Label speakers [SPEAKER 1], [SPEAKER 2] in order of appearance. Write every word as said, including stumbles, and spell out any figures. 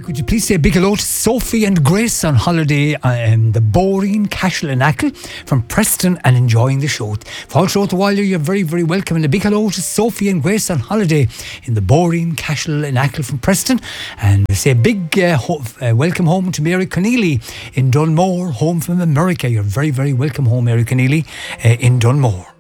[SPEAKER 1] Could you please say a big hello to Sophie and Grace on holiday in the boring Cashel and Ackle from Preston and enjoying the show. Fall throughout the while you're very, very welcome. And a big hello to Sophie and Grace on holiday in the boring Cashel and Ackle from Preston. And say a big uh, ho- uh, welcome home to Mary Conneely in Dunmore, home from America. You're very, very welcome home, Mary Conneely, uh, in Dunmore.